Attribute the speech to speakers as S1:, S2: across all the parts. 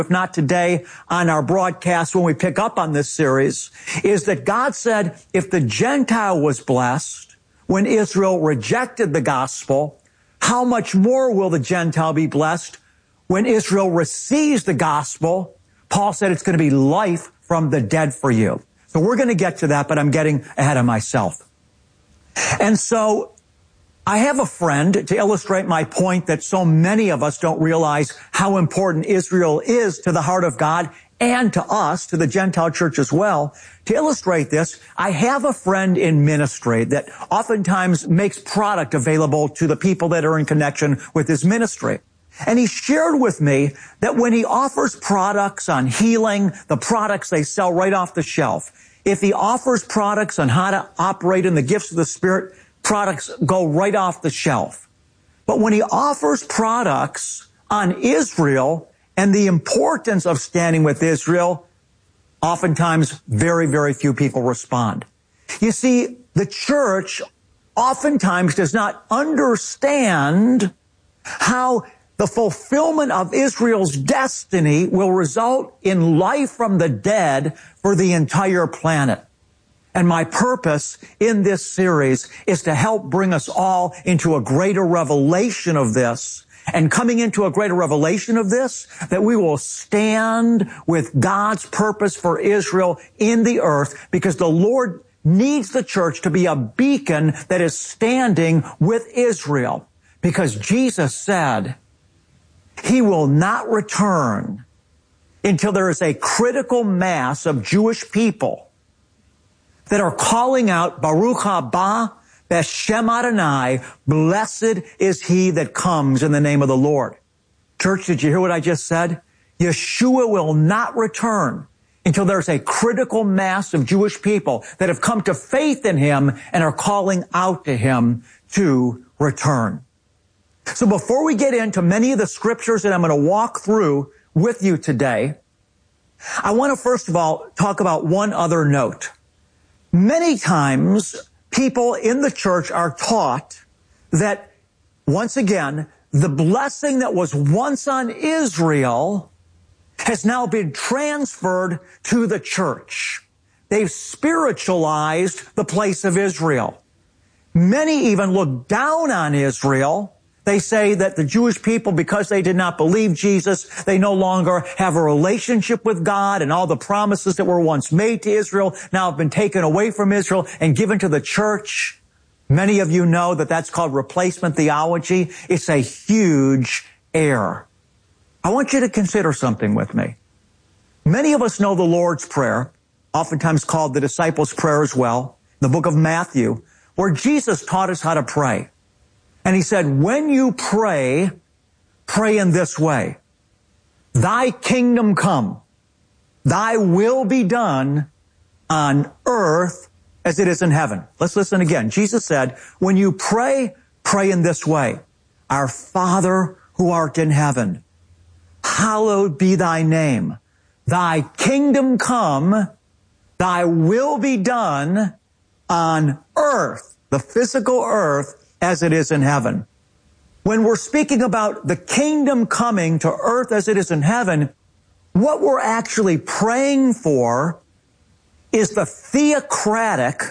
S1: if not today on our broadcast when we pick up on this series, is that God said if the Gentile was blessed when Israel rejected the gospel, how much more will the Gentile be blessed when Israel receives the gospel? Paul said it's going to be life from the dead for you. So we're going to get to that, but I'm getting ahead of myself. And so I have a friend to illustrate my point that so many of us don't realize how important Israel is to the heart of God and to us, to the Gentile church as well. To illustrate this, I have a friend in ministry that oftentimes makes product available to the people that are in connection with his ministry. And he shared with me that when he offers products on healing, the products they sell right off the shelf, if he offers products on how to operate in the gifts of the Spirit, products go right off the shelf. But when he offers products on Israel and the importance of standing with Israel, oftentimes very, very few people respond. You see, the church oftentimes does not understand how the fulfillment of Israel's destiny will result in life from the dead for the entire planet. And my purpose in this series is to help bring us all into a greater revelation of this. And coming into a greater revelation of this, that we will stand with God's purpose for Israel in the earth, because the Lord needs the church to be a beacon that is standing with Israel. Because Jesus said he will not return until there is a critical mass of Jewish people that are calling out, Baruch haba b'Shem Adonai, blessed is he that comes in the name of the Lord. Church, did you hear what I just said? Yeshua will not return until there's a critical mass of Jewish people that have come to faith in him and are calling out to him to return. So before we get into many of the scriptures that I'm going to walk through with you today, I want to first of all talk about one other note. Many times, people in the church are taught that, once again, the blessing that was once on Israel has now been transferred to the church. They've spiritualized the place of Israel. Many even look down on Israel. They say that the Jewish people, because they did not believe Jesus, they no longer have a relationship with God, and all the promises that were once made to Israel now have been taken away from Israel and given to the church. Many of you know that that's called replacement theology. It's a huge error. I want you to consider something with me. Many of us know the Lord's Prayer, oftentimes called the disciples' prayer as well, the book of Matthew, where Jesus taught us how to pray. And he said, when you pray, pray in this way. Thy kingdom come, thy will be done on earth as it is in heaven. Let's listen again. Jesus said, when you pray, pray in this way. Our Father who art in heaven, hallowed be thy name. Thy kingdom come, thy will be done on earth, the physical earth, as it is in heaven. When we're speaking about the kingdom coming to earth as it is in heaven, what we're actually praying for is the theocratic,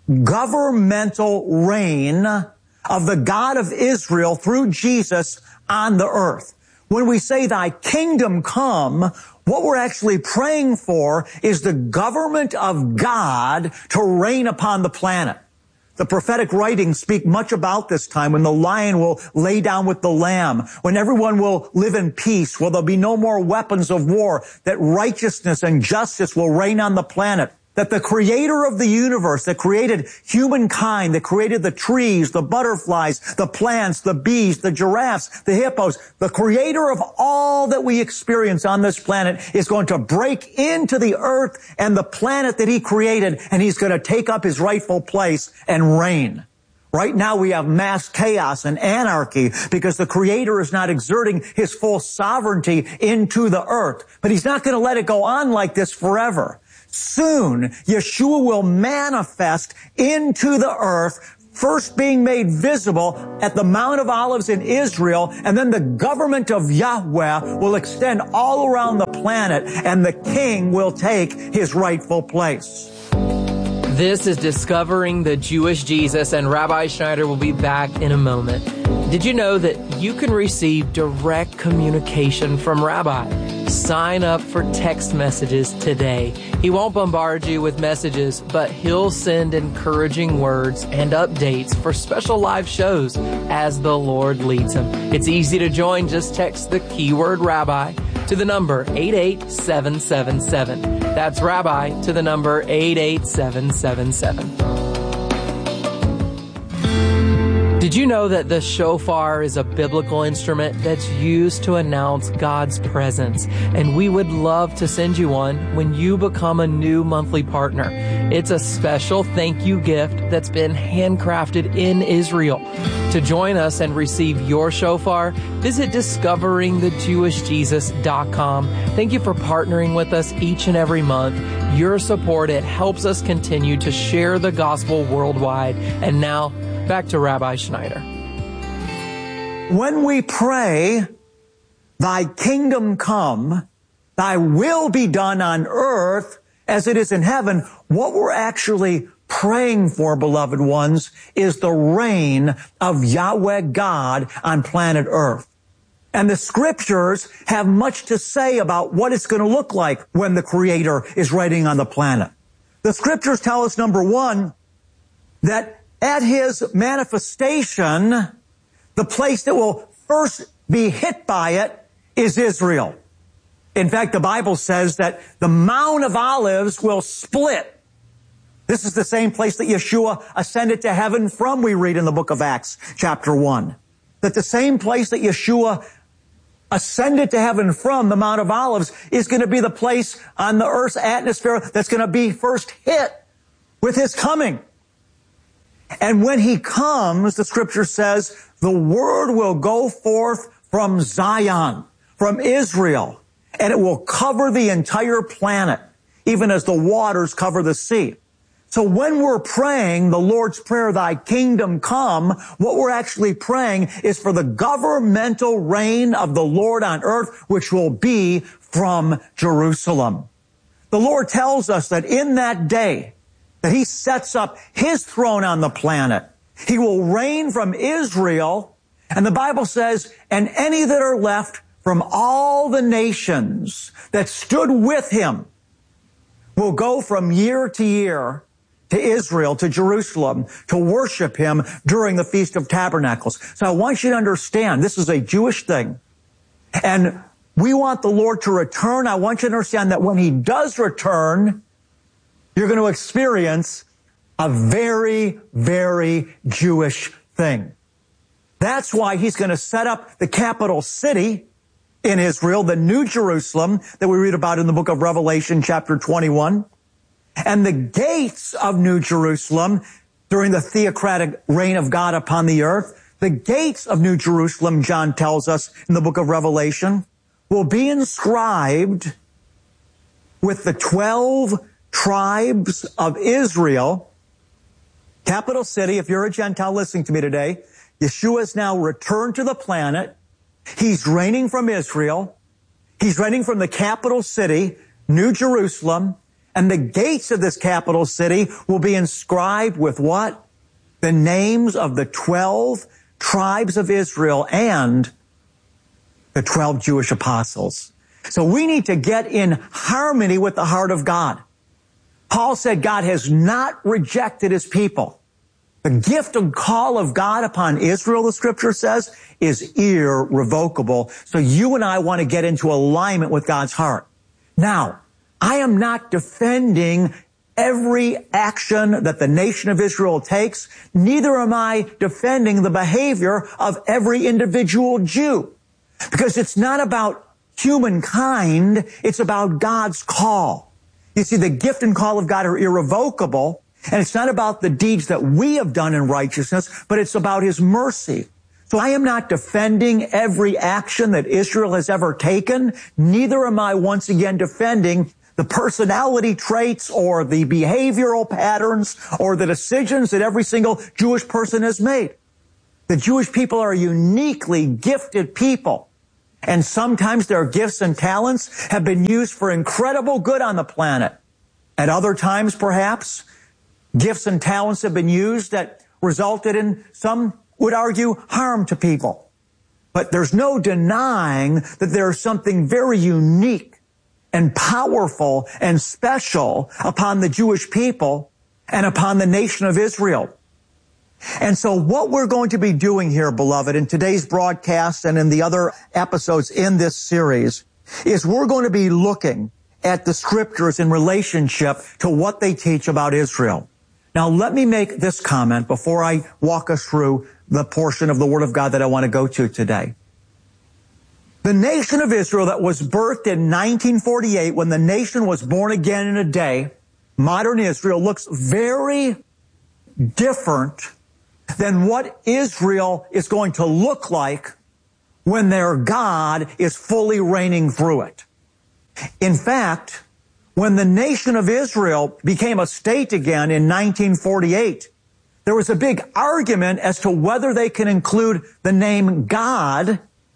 S1: governmental reign of the God of Israel through Jesus on the earth. When we say thy kingdom come, what we're actually praying for is the government of God to reign upon the planet. The prophetic writings speak much about this time when the lion will lay down with the lamb, when everyone will live in peace, where there'll be no more weapons of war, that righteousness and justice will reign on the planet, that the creator of the universe, that created humankind, that created the trees, the butterflies, the plants, the bees, the giraffes, the hippos, the creator of all that we experience on this planet is going to break into the earth and the planet that he created, and he's going to take up his rightful place and reign. Right now we have mass chaos and anarchy because the Creator is not exerting his full sovereignty into the earth. But he's not going to let it go on like this forever. Soon, Yeshua will manifest into the earth first being made visible at the Mount of Olives in Israel, and then the government of Yahweh will extend all around the planet, and the king will take his rightful place.
S2: This is Discovering the Jewish Jesus, and Rabbi Schneider will be back in a moment. Did you know that you can receive direct communication from Rabbi? Sign up for text messages today. He won't bombard you with messages, but he'll send encouraging words and updates for special live shows as the Lord leads him. It's easy to join. Just text the keyword Rabbi to the number 88777. That's Rabbi to the number 88777. Did you know that the shofar is a biblical instrument that's used to announce God's presence? And we would love to send you one when you become a new monthly partner. It's a special thank you gift that's been handcrafted in Israel. To join us and receive your shofar, visit discoveringthejewishjesus.com. Thank you for partnering with us each and every month. Your support, it helps us continue to share the gospel worldwide. And now, back to Rabbi Schneider.
S1: When we pray, thy kingdom come, thy will be done on earth as it is in heaven, what we're actually praying for, beloved ones, is the reign of Yahweh God on planet earth. And the scriptures have much to say about what it's going to look like when the Creator is reigning on the planet. The scriptures tell us, number one, that at his manifestation, the place that will first be hit by it is Israel. In fact, the Bible says that the Mount of Olives will split. This is the same place that Yeshua ascended to heaven from, we read in the book of Acts, chapter 1. That the same place that Yeshua ascended to heaven from, the Mount of Olives, is going to be the place on the earth's atmosphere that's going to be first hit with his coming. And when he comes, the scripture says, the word will go forth from Zion, from Israel, and it will cover the entire planet, even as the waters cover the sea. So when we're praying the Lord's Prayer, thy kingdom come, what we're actually praying is for the governmental reign of the Lord on earth, which will be from Jerusalem. The Lord tells us that in that day, that he sets up his throne on the planet. He will reign from Israel, and the Bible says, and any that are left from all the nations that stood with him will go from year to year to Israel, to Jerusalem, to worship him during the Feast of Tabernacles. So I want you to understand, this is a Jewish thing. And we want the Lord to return. I want you to understand that when he does return, you're going to experience a very, very Jewish thing. That's why he's going to set up the capital city in Israel, the New Jerusalem that we read about in the book of Revelation, chapter 21. And the gates of New Jerusalem during the theocratic reign of God upon the earth, the gates of New Jerusalem, John tells us in the book of Revelation, will be inscribed with the 12 tribes of Israel. Capital city, if you're a Gentile listening to me today, Yeshua has now returned to the planet. He's reigning from Israel. He's reigning from the capital city, New Jerusalem. And the gates of this capital city will be inscribed with what? The names of the 12 tribes of Israel and the 12 Jewish apostles. So we need to get in harmony with the heart of God. Paul said God has not rejected his people. The gift and call of God upon Israel, the scripture says, is irrevocable. So you and I want to get into alignment with God's heart. Now, I am not defending every action that the nation of Israel takes. Neither am I defending the behavior of every individual Jew. Because it's not about humankind, it's about God's call. You see, the gift and call of God are irrevocable, and it's not about the deeds that we have done in righteousness, but it's about his mercy. So I am not defending every action that Israel has ever taken. Neither am I once again defending the personality traits or the behavioral patterns or the decisions that every single Jewish person has made. The Jewish people are uniquely gifted people. And sometimes their gifts and talents have been used for incredible good on the planet. At other times, perhaps, gifts and talents have been used that resulted in, some would argue, harm to people. But there's no denying that there's something very unique and powerful and special upon the Jewish people and upon the nation of Israel. And so what we're going to be doing here, beloved, in today's broadcast and in the other episodes in this series, is we're going to be looking at the scriptures in relationship to what they teach about Israel. Now, let me make this comment before I walk us through the portion of the Word of God that I want to go to today. The nation of Israel that was birthed in 1948, when the nation was born again in a day, modern Israel, looks very different than what Israel is going to look like when their God is fully reigning through it. In fact, when the nation of Israel became a state again in 1948, there was a big argument as to whether they can include the name God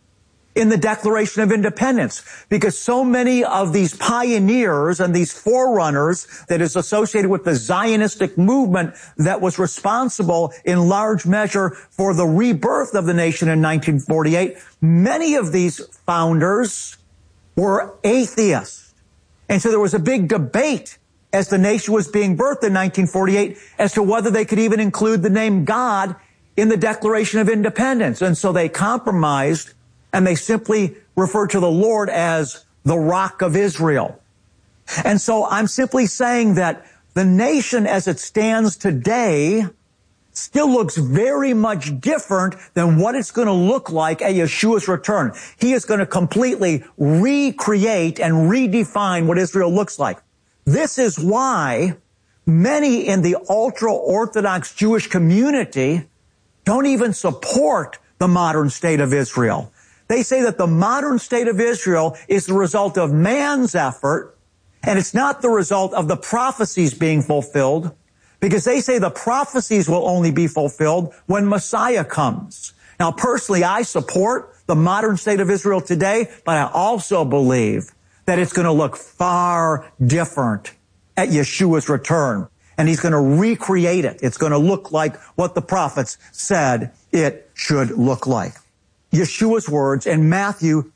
S1: in the Declaration of Independence, because so many of these pioneers and these forerunners that is associated with the Zionistic movement that was responsible in large measure for the rebirth of the nation in 1948, many of these founders were atheists. And so there was a big debate as the nation was being birthed in 1948 as to whether they could even include the name God in the Declaration of Independence. And so they compromised, and they simply refer to the Lord as the Rock of Israel. And so I'm simply saying that the nation as it stands today still looks very much different than what it's going to look like at Yeshua's return. He is going to completely recreate and redefine what Israel looks like. This is why many in the ultra-Orthodox Jewish community don't even support the modern state of Israel. They say that the modern state of Israel is the result of man's effort, and it's not the result of the prophecies being fulfilled, because they say the prophecies will only be fulfilled when Messiah comes. Now, personally, I support the modern state of Israel today, but I also believe that it's going to look far different at Yeshua's return, and he's going to recreate it. It's going to look like what the prophets said it should look like. Yeshua's words in Matthew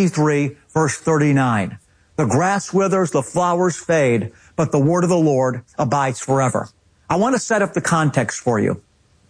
S1: 23, verse 39. The grass withers, the flowers fade, but the word of the Lord abides forever. I want to set up the context for you.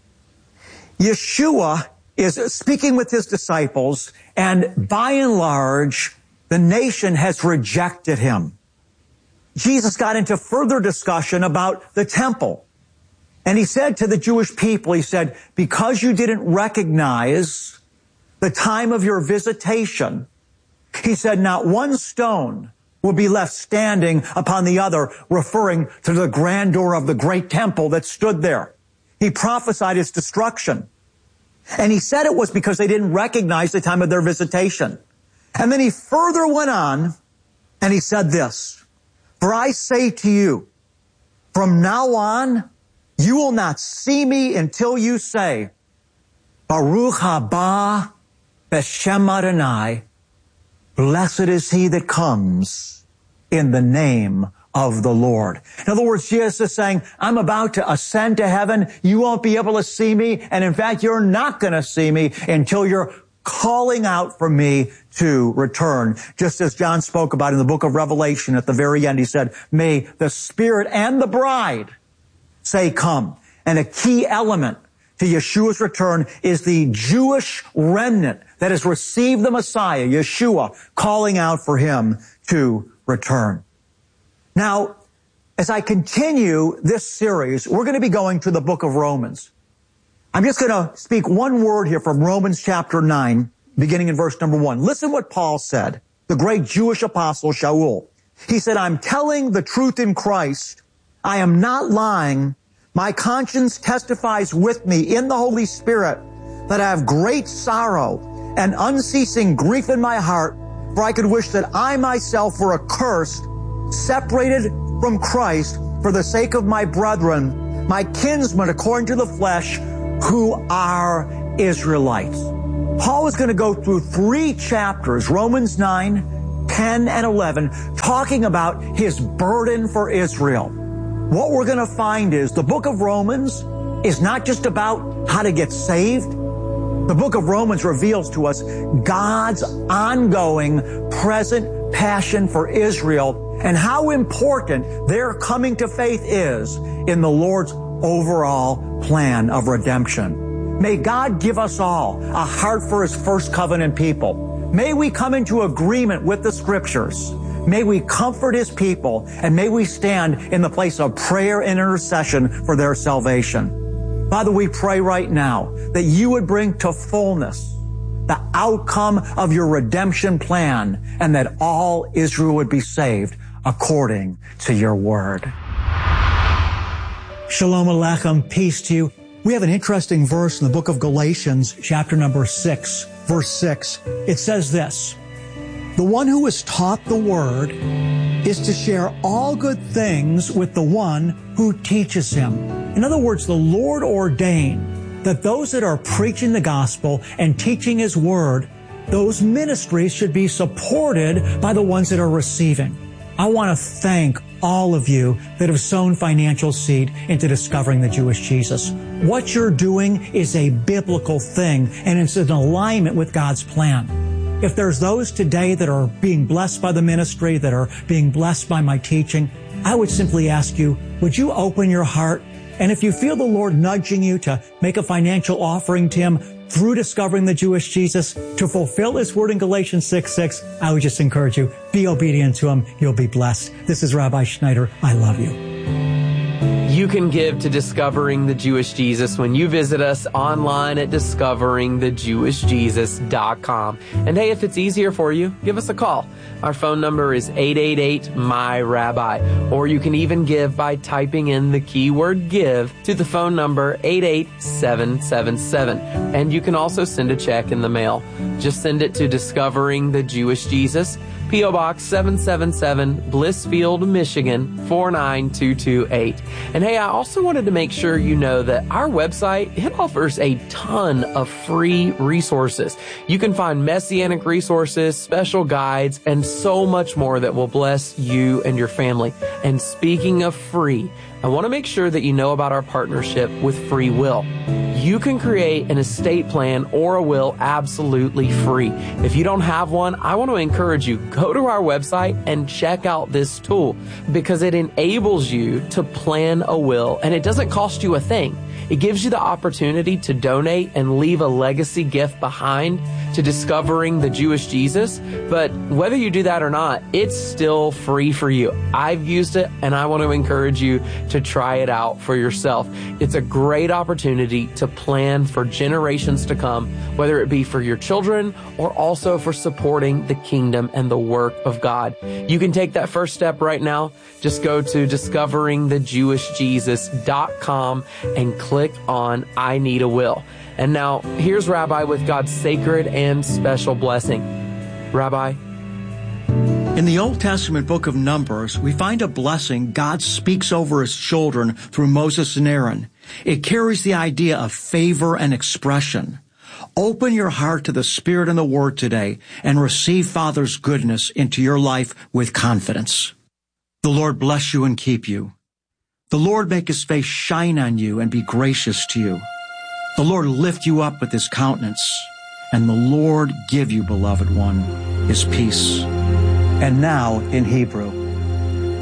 S1: Yeshua is speaking with his disciples, and by and large, the nation has rejected him. Jesus got into further discussion about the temple. And he said to the Jewish people, he said, because you didn't recognize the time of your visitation, he said, not one stone will be left standing upon the other, referring to the grandeur of the great temple that stood there. He prophesied its destruction. And he said it was because they didn't recognize the time of their visitation. And then he further went on, and he said this, for I say to you, from now on, you will not see me until you say, Baruch haba B'Shem Adonai, blessed is he that comes in the name of the Lord. In other words, Jesus is saying, I'm about to ascend to heaven. You won't be able to see me. And in fact, you're not going to see me until you're calling out for me to return. Just as John spoke about in the book of Revelation at the very end, he said, may the Spirit and the bride say, come. And a key element to Yeshua's return is the Jewish remnant that has received the Messiah, Yeshua, calling out for him to return. Now, as I continue this series, we're going to be going to the book of Romans. I'm just going to speak one word here from Romans chapter 9, beginning in verse number 1. Listen what Paul said, the great Jewish apostle Shaul. He said, I'm telling the truth in Christ. I am not lying. My conscience testifies with me in the Holy Spirit that I have great sorrow and unceasing grief in my heart, for I could wish that I myself were accursed separated from Christ for the sake of my brethren, my kinsmen according to the flesh, who are Israelites. Paul is going to go through 3 chapters, Romans 9, 10, and 11, talking about his burden for Israel. What we're going to find is the book of Romans is not just about how to get saved. The book of Romans reveals to us God's ongoing, present passion for Israel and how important their coming to faith is in the Lord's overall plan of redemption. May God give us all a heart for His first covenant people. May we come into agreement with the Scriptures. May we comfort His people, and may we stand in the place of prayer and intercession for their salvation. Father, we pray right now that You would bring to fullness the outcome of Your redemption plan, and that all Israel would be saved according to Your word. Shalom Aleichem, peace to you. We have an interesting verse in the book of Galatians, chapter number 6, verse 6. It says this: the one who is taught the word is to share all good things with the one who teaches him. In other words, the Lord ordained that those that are preaching the gospel and teaching His word, those ministries should be supported by the ones that are receiving. I want to thank all of you that have sown financial seed into discovering the Jewish Jesus. What you're doing is a biblical thing, and it's in alignment with God's plan. If there's those today that are being blessed by the ministry, that are being blessed by my teaching, I would simply ask you, would you open your heart? And if you feel the Lord nudging you to make a financial offering to Him through discovering the Jewish Jesus to fulfill His word in Galatians 6:6, I would just encourage you, be obedient to Him. You'll be blessed. This is Rabbi Schneider. I love you.
S2: You can give to Discovering the Jewish Jesus when you visit us online at discoveringthejewishjesus.com. And hey, if it's easier for you, give us a call. Our phone number is 888-MY-RABBI, or you can even give by typing in the keyword give to the phone number 88777. And you can also send a check in the mail. Just send it to Discovering the Jewish Jesus, P.O. Box 777, Blissfield, Michigan 49228. And hey, I also wanted to make sure you know that our website, it offers a ton of free resources. You can find Messianic resources, special guides, and so much more that will bless you and your family. And speaking of free, I want to make sure that you know about our partnership with Free Will. You can create an estate plan or a will absolutely free. If you don't have one, I want to encourage you, go to our website and check out this tool because it enables you to plan a will and it doesn't cost you a thing. It gives you the opportunity to donate and leave a legacy gift behind to Discovering the Jewish Jesus. But whether you do that or not, it's still free for you. I've used it and I want to encourage you to try it out for yourself. It's a great opportunity to plan for generations to come, whether it be for your children or also for supporting the kingdom and the work of God. You can take that first step right now. Just go to discoveringthejewishjesus.com and click on I Need a Will. And now, here's Rabbi with God's sacred and special blessing. Rabbi?
S1: In the Old Testament book of Numbers, we find a blessing God speaks over His children through Moses and Aaron. It carries the idea of favor and expression. Open your heart to the Spirit and the Word today and receive Father's goodness into your life with confidence. The Lord bless you and keep you. The Lord make His face shine on you and be gracious to you. The Lord lift you up with His countenance, and the Lord give you, beloved one, His peace. And now in Hebrew.